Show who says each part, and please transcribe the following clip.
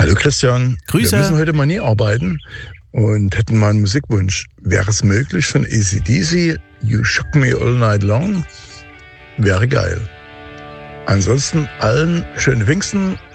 Speaker 1: Hallo Christian,
Speaker 2: Grüße.
Speaker 1: wir müssen heute mal nie arbeiten und hätten mal einen Musikwunsch. Wäre es möglich von AC/DC, You Shook Me All Night Long? Wäre geil. Ansonsten allen schöne Pfingsten